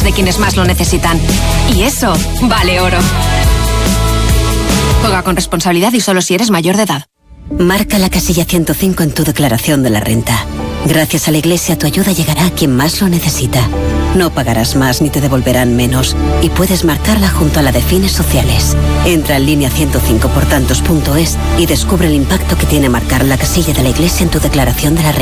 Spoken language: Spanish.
de quienes más lo necesitan. Y eso vale oro. Juega con responsabilidad y solo si eres mayor de edad. Marca la casilla 105 en tu declaración de la renta. Gracias a la Iglesia tu ayuda llegará a quien más lo necesita. No pagarás más ni te devolverán menos y puedes marcarla junto a la de fines sociales. Entra en línea 105portantos.es y descubre el impacto que tiene marcar la casilla de la Iglesia en tu declaración de la renta.